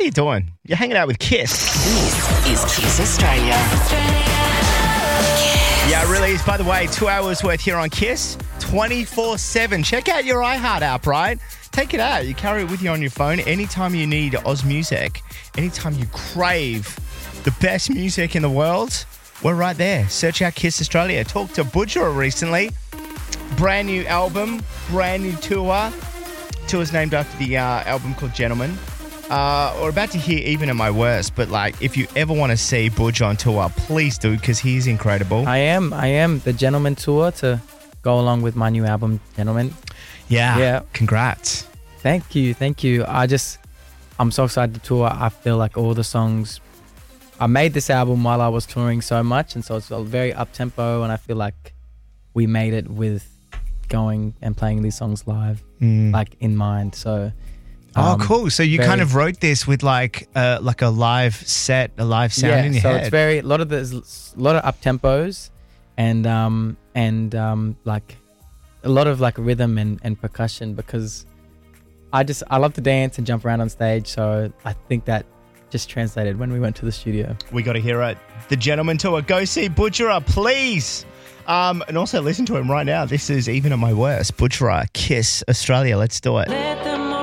are you doing? You're hanging out with Kiss. This is Kiss Australia. Yeah, it really is. By the way, 2 hours worth here on Kiss, 24/7. Check out your iHeart app, right? Take it out. You carry it with you on your phone anytime you need Oz music. Anytime you crave the best music in the world, we're right there. Search out Kiss Australia. Talked to Budgerah recently. Brand new album, brand new tour. Tour's named after the album called Gentleman. We're about to hear Even at My Worst, but like, if you ever want to see Budge on tour, please do, because he's incredible. I am. The Gentleman Tour to go along with my new album, Gentleman. Yeah. Congrats. Thank you. I'm so excited to tour. I feel like all the songs, I made this album while I was touring so much, and so it's very up-tempo, and I feel like we made it with going and playing these songs live, like in mind. So, cool. So you kind of wrote this with like a live set, a live sound in your head. So it's a lot of up-tempos and like a lot of like rhythm and percussion, because I love to dance and jump around on stage. So I think that just translated when we went to the studio. We got to hear it. The Gentleman Tour. Go see Budgerah, please. And also listen to him right now. This is Even at My Worst. Budgerah, Kiss Australia. Let's do it.